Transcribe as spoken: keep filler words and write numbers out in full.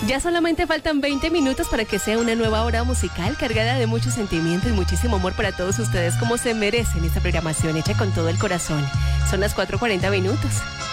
Ya solamente faltan veinte minutos para que sea una nueva hora musical cargada de mucho sentimiento y muchísimo amor para todos ustedes, como se merecen esta programación hecha con todo el corazón. Son las cuatro cuarenta minutos.